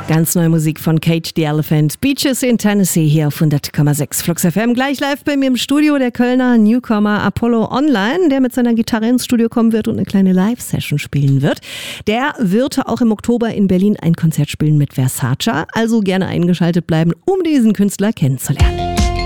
Ganz neue Musik von Cage the Elephant. Beaches in Tennessee hier auf 100,6 Flux FM. Gleich live bei mir im Studio der Kölner Newcomer Apollo Online, der mit seiner Gitarre ins Studio kommen wird und eine kleine Live-Session spielen wird. Der wird auch im Oktober in Berlin ein Konzert spielen mit Versace. Also gerne eingeschaltet bleiben, um diesen Künstler kennenzulernen.